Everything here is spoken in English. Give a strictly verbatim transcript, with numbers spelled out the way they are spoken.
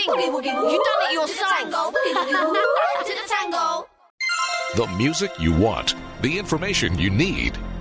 sing. Boogie, woogie, woo. You done it yourself. To the tango. Boogie, woogie, woo. To the tango. The music you want, the information you need.